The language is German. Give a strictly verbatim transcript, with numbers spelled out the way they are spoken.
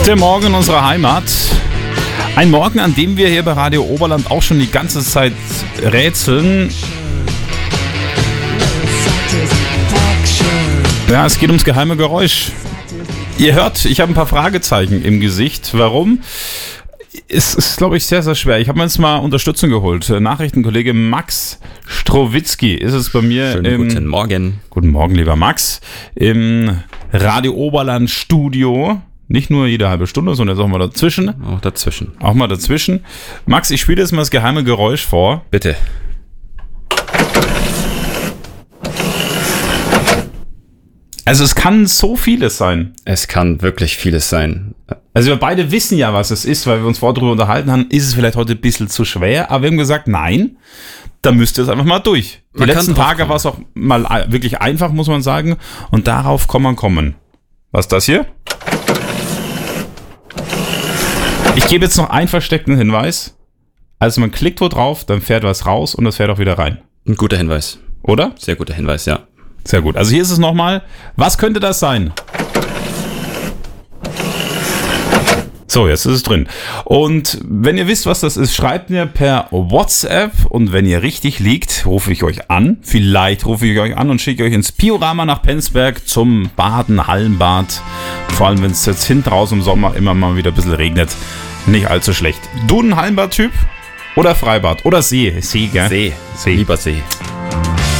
Der Morgen in unserer Heimat. Ein Morgen, an dem wir hier bei Radio Oberland auch schon die ganze Zeit rätseln. Ja, es geht ums geheime Geräusch. Ihr hört, ich habe ein paar Fragezeichen im Gesicht. Warum? Es ist, glaube ich, sehr, sehr schwer. Ich habe mir jetzt mal Unterstützung geholt. Nachrichtenkollege Max Strowitzki ist es bei mir. Schönen im, guten Morgen. Guten Morgen, lieber Max. Im Radio Oberland Studio. Nicht nur jede halbe Stunde, sondern jetzt auch mal dazwischen. Auch dazwischen. Auch mal dazwischen. Max, ich spiele jetzt mal das geheime Geräusch vor. Bitte. Also es kann so vieles sein. Es kann wirklich vieles sein. Also wir beide wissen ja, was es ist, weil wir uns vorher darüber unterhalten haben, ist es vielleicht heute ein bisschen zu schwer, aber wir haben gesagt, nein, da müsst ihr es einfach mal durch. Die Man letzten Tage war es auch mal wirklich einfach, muss man sagen, und darauf kann man kommen. Was ist das hier? Ich gebe jetzt noch einen versteckten Hinweis. Also man klickt wo drauf, dann fährt was raus und das fährt auch wieder rein. Ein guter Hinweis. Oder? Sehr guter Hinweis, ja. Sehr gut. Also hier ist es nochmal. Was könnte das sein? So, jetzt ist es drin. Und wenn ihr wisst, was das ist, schreibt mir per WhatsApp. Und wenn ihr richtig liegt, rufe ich euch an. Vielleicht rufe ich euch an und schicke euch ins Piorama nach Penzberg zum Baden, Hallenbad. Vor allem, wenn es jetzt hinten raus im Sommer immer mal wieder ein bisschen regnet. Nicht allzu schlecht. Du ein Hallenbad-Typ? Oder Freibad? Oder See? See, gell? See. See. Lieber See.